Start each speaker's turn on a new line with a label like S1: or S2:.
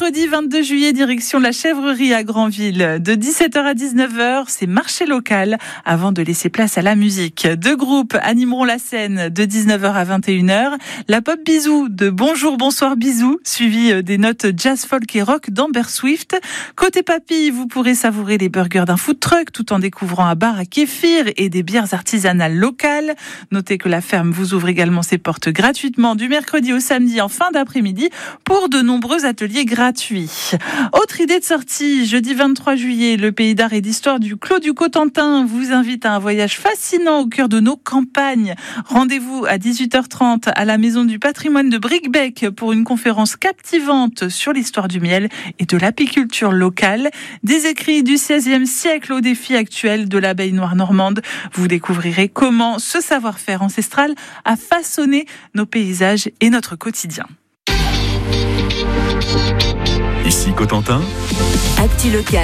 S1: mercredi 22 juillet, direction la Chèvrerie à Granville. De 17h à 19h, c'est marché local avant de laisser place à la musique. Deux groupes animeront la scène de 19h à 21h. La pop bisou de Bonjour, bonsoir bisou, suivi des notes jazz, folk et rock d'Amber Swift. Côté papille, vous pourrez savourer les burgers d'un food truck tout en découvrant un bar à kéfir et des bières artisanales locales. Notez que la ferme vous ouvre également ses portes gratuitement du mercredi au samedi en fin d'après-midi pour de nombreux ateliers gratuits. Autre idée de sortie, jeudi 23 juillet, le pays d'art et d'histoire du Clos du Cotentin vous invite à un voyage fascinant au cœur de nos campagnes. Rendez-vous à 18h30 à la Maison du patrimoine de Bricbec pour une conférence captivante sur l'histoire du miel et de l'apiculture locale. Des écrits du XVIe siècle aux défis actuels de l'abeille noire normande. Vous découvrirez comment ce savoir-faire ancestral a façonné nos paysages et notre quotidien.
S2: Ici Cotentin.
S3: Actu local.